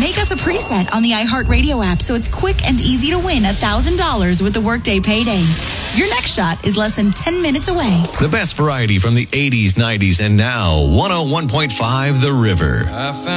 Make us a preset on the iHeartRadio app so it's quick and easy to win $1,000 with the Workday Payday. Your next shot is less than 10 minutes away. The best variety from the 80s, 90s, and now 101.5 The River.